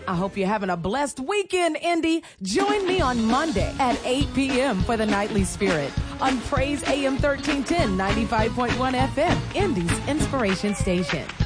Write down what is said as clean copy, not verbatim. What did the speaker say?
I hope you're having a blessed weekend, Indy. Join me on Monday at 8 p.m. for the Nightly Spirit on Praise AM 1310, 95.1 FM, Indy's Inspiration Station.